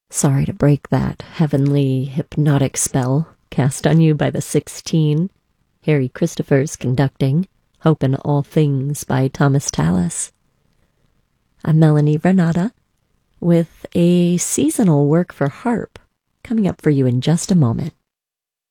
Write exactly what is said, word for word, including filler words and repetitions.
Sorry to break that heavenly hypnotic spell cast on you by the sixteen. Harry Christophers conducting Hope in All Things by Thomas Tallis. I'm Melanie Renata with a seasonal work for harp coming up for you in just a moment.